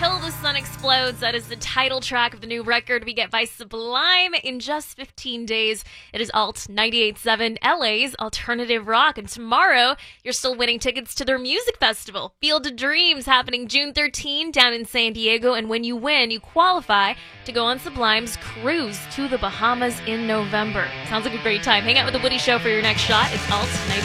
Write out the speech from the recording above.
Until the Sun Explodes. That is the title track of the new record we get by Sublime in just 15 days. It is Alt 98.7, LA's alternative rock. And tomorrow, you're still winning tickets to their music festival, Field of Dreams, happening June 13 down in San Diego. And when you win, you qualify to go on Sublime's cruise to the Bahamas in November. Sounds like a great time. Hang out with The Woody Show for your next shot. It's Alt 98.7.